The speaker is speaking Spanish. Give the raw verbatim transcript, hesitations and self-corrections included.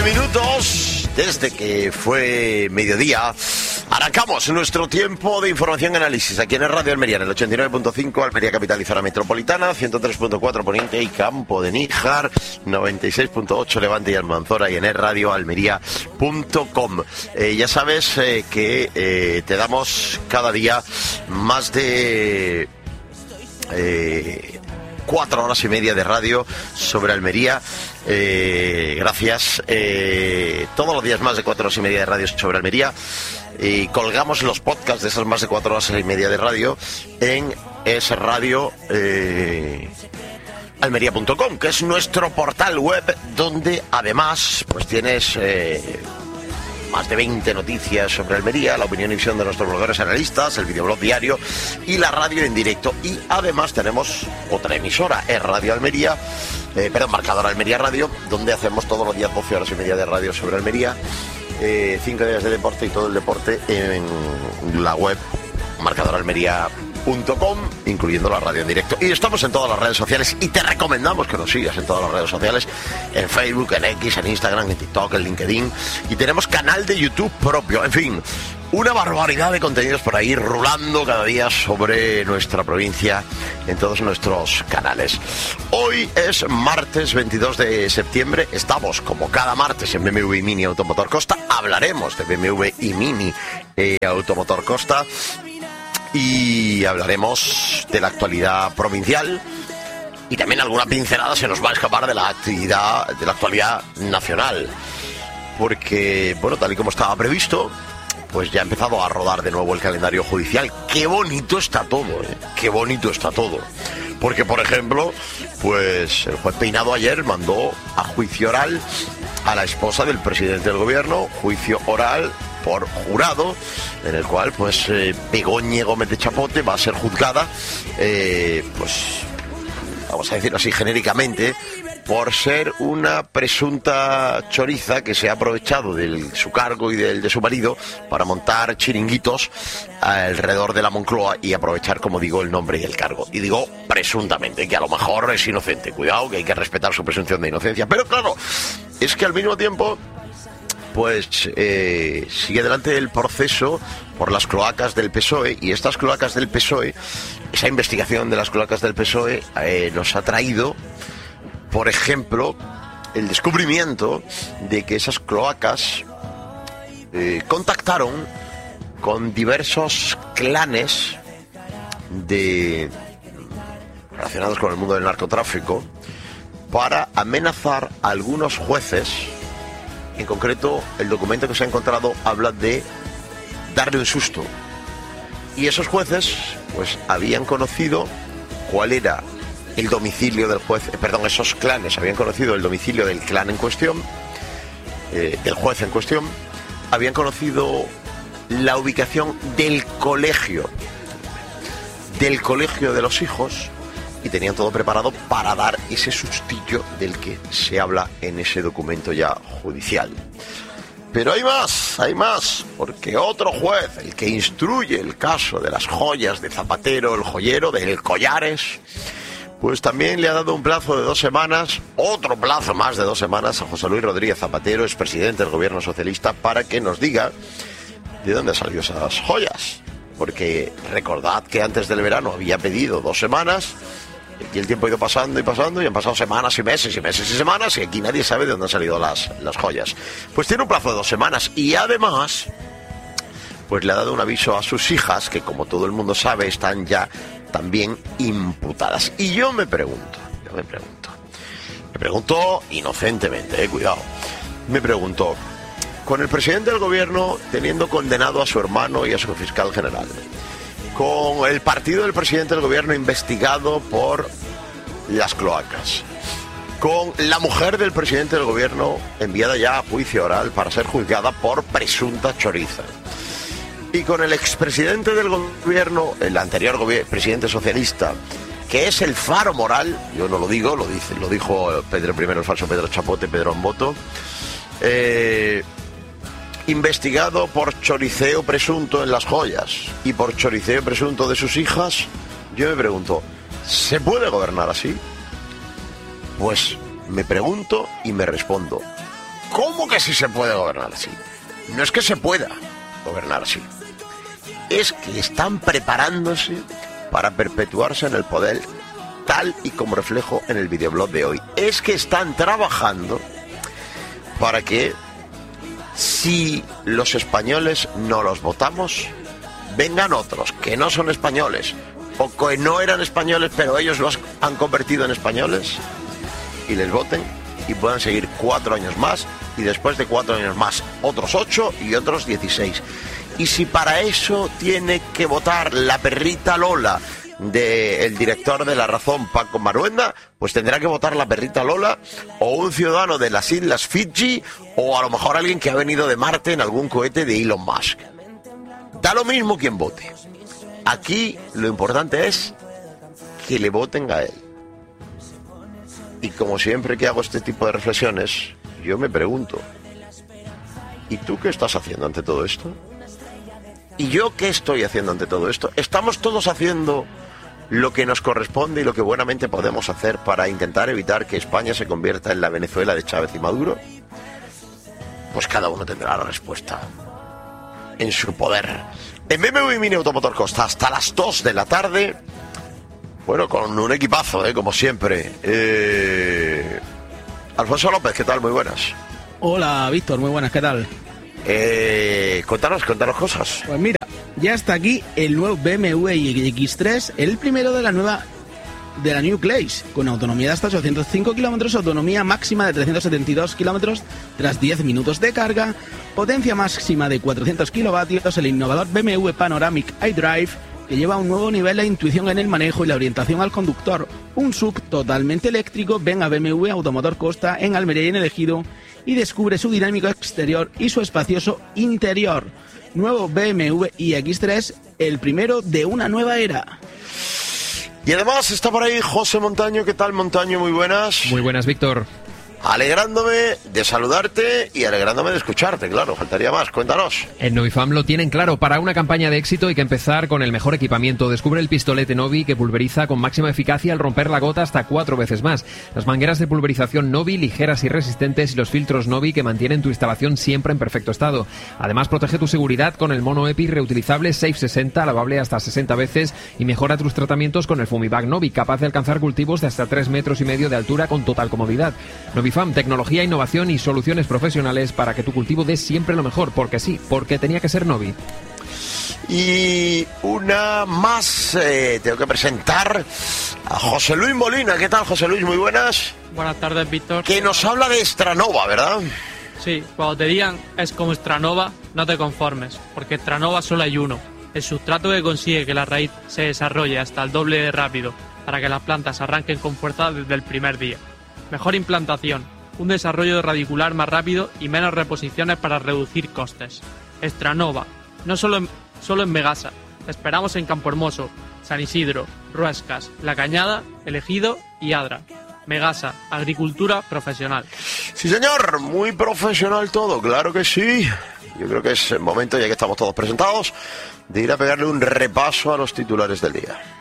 minutos desde que fue mediodía. Arrancamos nuestro tiempo de información y análisis aquí en el Radio Almería, en el ochenta y nueve punto cinco, Almería capital y zona metropolitana, ciento tres punto cuatro Poniente y Campo de Níjar, noventa y seis punto ocho Levante y Almanzora y en el radio almería punto com. Eh, ya sabes eh, que eh, te damos cada día más de eh, cuatro horas y media de radio sobre Almería. Eh, gracias. Eh, todos los días más de cuatro horas y media de radio sobre Almería. Y colgamos los podcasts de esas más de cuatro horas y media de radio en ese radio eh, almería punto com, que es nuestro portal web donde además pues tienes eh, más de veinte noticias sobre Almería, la opinión y visión de nuestros blogueros analistas, el videoblog diario y la radio en directo. Y además tenemos otra emisora, es Radio Almería, eh, perdón, Marcador Almería Radio, donde hacemos todos los días doce horas y media de radio sobre Almería. Eh, cinco días de deporte y todo el deporte en la web marcador almería punto com, incluyendo la radio en directo. Y estamos en todas las redes sociales y te recomendamos que nos sigas en todas las redes sociales, en Facebook, en X, en Instagram, en TikTok, en LinkedIn, y tenemos canal de YouTube propio. En fin, una barbaridad de contenidos por ahí rulando cada día sobre nuestra provincia en todos nuestros canales. Hoy es martes veintidós de septiembre. Estamos como cada martes en B M W y Mini Automotor Costa. Hablaremos de B M W y Mini eh, Automotor Costa y hablaremos de la actualidad provincial y también alguna pincelada se nos va a escapar de la actividad de la actualidad nacional, porque bueno, tal y como estaba previsto, pues ya ha empezado a rodar de nuevo el calendario judicial. Qué bonito está todo, ¿eh? Qué bonito está todo. Porque, por ejemplo, pues el juez Peinado ayer mandó a juicio oral a la esposa del presidente del gobierno, juicio oral por jurado, en el cual, pues, eh, Begoña Gómez de Chapote va a ser juzgada, eh, pues, vamos a decirlo así genéricamente, por ser una presunta choriza que se ha aprovechado de su cargo y del de su marido para montar chiringuitos alrededor de la Moncloa y aprovechar, como digo, el nombre y el cargo. Y digo presuntamente, que a lo mejor es inocente. Cuidado, que hay que respetar su presunción de inocencia. Pero claro, es que al mismo tiempo, pues eh, sigue adelante el proceso por las cloacas del P S O E, y estas cloacas del P S O E, esa investigación de las cloacas del P S O E eh, nos ha traído, por ejemplo, el descubrimiento de que esas cloacas eh, contactaron con diversos clanes de relacionados con el mundo del narcotráfico para amenazar a algunos jueces. En concreto, el documento que se ha encontrado habla de darle un susto. Y esos jueces, pues, habían conocido cuál era el domicilio del juez, eh, perdón, esos clanes habían conocido el domicilio del clan en cuestión, eh, del juez en cuestión, habían conocido la ubicación del colegio, del colegio de los hijos, y tenían todo preparado para dar ese sustillo del que se habla en ese documento ya judicial. Pero hay más, hay más, porque otro juez, el que instruye el caso de las joyas de Zapatero, el joyero del Collares, pues también le ha dado un plazo de dos semanas, otro plazo más de dos semanas a José Luis Rodríguez Zapatero, expresidente del gobierno socialista, para que nos diga de dónde salió esas joyas. Porque recordad que antes del verano había pedido dos semanas, y el tiempo ha ido pasando y pasando, y han pasado semanas y meses y meses y semanas, y aquí nadie sabe de dónde han salido las, las joyas. Pues tiene un plazo de dos semanas, y además, pues le ha dado un aviso a sus hijas, que como todo el mundo sabe, están ya también imputadas. Y yo me pregunto, yo me pregunto, me pregunto inocentemente, eh, cuidado, me pregunto, con el presidente del gobierno teniendo condenado a su hermano y a su fiscal general, con el partido del presidente del gobierno investigado por las cloacas, con la mujer del presidente del gobierno enviada ya a juicio oral para ser juzgada por presunta choriza, y con el expresidente del gobierno, el anterior gobier- presidente socialista, que es el faro moral, yo no lo digo, lo dice, lo dijo Pedro primero, el falso Pedro Chapote, Pedro Amboto, eh, investigado por choriceo presunto en las joyas y por choriceo presunto de sus hijas, yo me pregunto, ¿se puede gobernar así? Pues me pregunto y me respondo, ¿Cómo que sí se puede gobernar así? No es que se pueda gobernar así, es que están preparándose para perpetuarse en el poder, tal y como reflejo en el videoblog de hoy. Es que están trabajando para que, si los españoles no los votamos, vengan otros que no son españoles o que no eran españoles pero ellos los han convertido en españoles y les voten y puedan seguir cuatro años más, y después de cuatro años más otros ocho y otros dieciséis. Y si para eso tiene que votar la perrita Lola del director de La Razón, Paco Maruenda, pues tendrá que votar la perrita Lola, o un ciudadano de las Islas Fiji, o a lo mejor alguien que ha venido de Marte en algún cohete de Elon Musk. Da lo mismo quien vote. Aquí lo importante es que le voten a él. Y como siempre que hago este tipo de reflexiones, yo me pregunto, ¿y tú qué estás haciendo ante todo esto? ¿Y yo qué estoy haciendo ante todo esto? ¿Estamos todos haciendo lo que nos corresponde y lo que buenamente podemos hacer para intentar evitar que España se convierta en la Venezuela de Chávez y Maduro? Pues cada uno tendrá la respuesta en su poder. En B M W Mini Automotor Costa hasta las dos de la tarde. Bueno, con un equipazo, ¿eh? Como siempre. Eh... Alfonso López, ¿qué tal? Muy buenas. Hola, Víctor, muy buenas, ¿qué tal? Eh... Cuéntanos, cuéntanos cosas. Pues mira, ya está aquí el nuevo B M W X tres, el primero de la nueva de la New Clase, con autonomía de hasta ochocientos cinco kilómetros, autonomía máxima de trescientos setenta y dos kilómetros tras diez minutos de carga, potencia máxima de cuatrocientos kilovatios, el innovador B M W Panoramic iDrive, que lleva un nuevo nivel de intuición en el manejo y la orientación al conductor, un S U V totalmente eléctrico. Ven a B M W Automotor Costa en Almería y en el Ejido y descubre su dinámico exterior y su espacioso interior. Nuevo B M W iX tres, el primero de una nueva era. Y además está por ahí José Montaño. ¿Qué tal, Montaño? Muy buenas. Muy buenas, Víctor. Alegrándome de saludarte y alegrándome de escucharte, claro, faltaría más. Cuéntanos. En Novifam lo tienen claro. Para una campaña de éxito hay que empezar con el mejor equipamiento. Descubre el pistolete Novi, que pulveriza con máxima eficacia al romper la gota hasta cuatro veces más. Las mangueras de pulverización Novi, ligeras y resistentes, y los filtros Novi, que mantienen tu instalación siempre en perfecto estado. Además, protege tu seguridad con el mono EPI reutilizable Safe sesenta, lavable hasta sesenta veces, y mejora tus tratamientos con el Fumibag Novi, capaz de alcanzar cultivos de hasta tres metros y medio de altura con total comodidad. Novifam, tecnología, innovación y soluciones profesionales para que tu cultivo dé siempre lo mejor, porque sí, porque tenía que ser Novi. Y una más, eh, tengo que presentar a José Luis Molina. ¿Qué tal, José Luis? Muy buenas. Buenas tardes, Víctor. Que nos habla de Stranova, ¿verdad? Sí, cuando te digan es como Stranova, no te conformes, porque Stranova solo hay uno. El sustrato que consigue que la raíz se desarrolle hasta el doble de rápido para que las plantas arranquen con fuerza desde el primer día. Mejor implantación, un desarrollo radicular más rápido y menos reposiciones para reducir costes. Stranova, no solo en, solo en Megasa, te esperamos en Campohermoso, San Isidro, Ruescas, La Cañada, El Ejido y Adra. Megasa, agricultura profesional. Sí, señor, muy profesional todo, claro que sí. Yo creo que es el momento, ya que estamos todos presentados, de ir a pegarle un repaso a los titulares del día.